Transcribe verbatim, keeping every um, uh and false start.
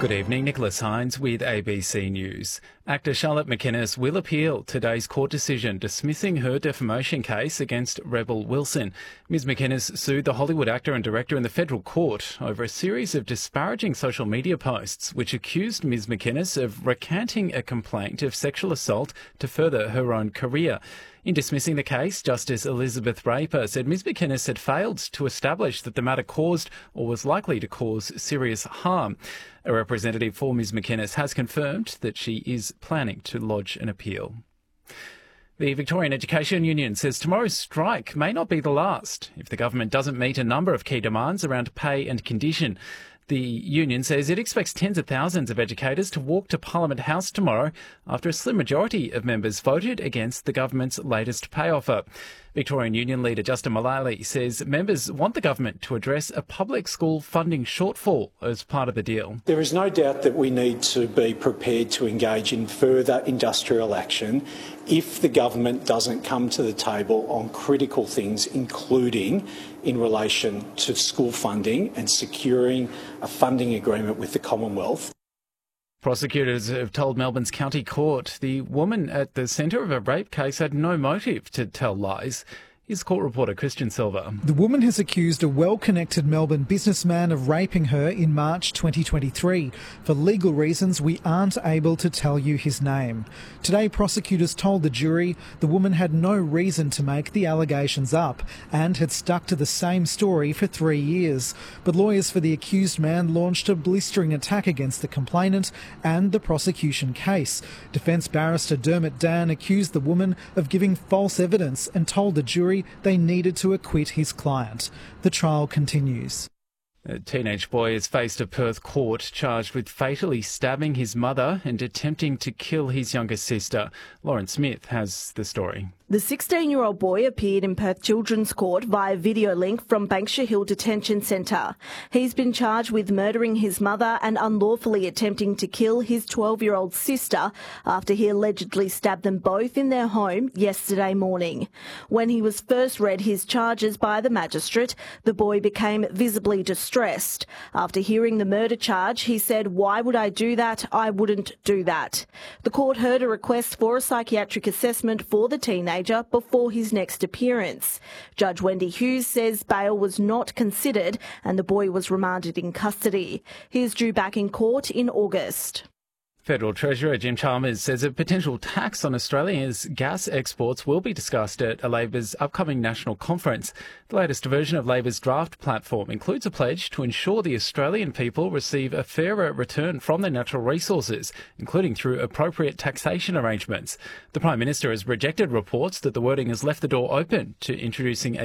Good evening, Nicholas Hines with A B C News. Actor Charlotte McInnes will appeal today's court decision dismissing her defamation case against Rebel Wilson. Miz McInnes sued the Hollywood actor and director in the federal court over a series of disparaging social media posts which accused Miz McInnes of recanting a complaint of sexual assault to further her own career. In dismissing the case, Justice Elizabeth Raper said Miz McInnes had failed to establish that the matter caused or was likely to cause serious harm. A representative for Miz McInnes has confirmed that she is planning to lodge an appeal. The Victorian Education Union says tomorrow's strike may not be the last if the government doesn't meet a number of key demands around pay and condition. The union says it expects tens of thousands of educators to walk to Parliament House tomorrow after a slim majority of members voted against the government's latest pay offer. Victorian Union leader Justin Mullally says members want the government to address a public school funding shortfall as part of the deal. There is no doubt that we need to be prepared to engage in further industrial action if the government doesn't come to the table on critical things, including in relation to school funding and securing a funding agreement with the Commonwealth. Prosecutors have told Melbourne's County Court the woman at the centre of a rape case had no motive to tell lies. Here's court reporter Christian Silva. The woman has accused a well-connected Melbourne businessman of raping her in March twenty twenty-three. For legal reasons, we aren't able to tell you his name. Today, prosecutors told the jury the woman had no reason to make the allegations up and had stuck to the same story for three years. But lawyers for the accused man launched a blistering attack against the complainant and the prosecution case. Defence barrister Dermot Dan accused the woman of giving false evidence and told the jury they needed to acquit his client. The trial continues. A teenage boy has faced a Perth court charged with fatally stabbing his mother and attempting to kill his younger sister. Lauren Smith has the story. The sixteen-year-old boy appeared in Perth Children's Court via video link from Banksia Hill Detention Centre. He's been charged with murdering his mother and unlawfully attempting to kill his twelve-year-old sister after he allegedly stabbed them both in their home yesterday morning. When he was first read his charges by the magistrate, the boy became visibly distressed. After hearing the murder charge, he said, "Why would I do that? I wouldn't do that." The court heard a request for a psychiatric assessment for the teenager before his next appearance. Judge Wendy Hughes says bail was not considered and the boy was remanded in custody. He is due back in court in August. Federal Treasurer Jim Chalmers says a potential tax on Australia's gas exports will be discussed at a Labor's upcoming national conference. The latest version of Labor's draft platform includes a pledge to ensure the Australian people receive a fairer return from their natural resources, including through appropriate taxation arrangements. The Prime Minister has rejected reports that the wording has left the door open to introducing a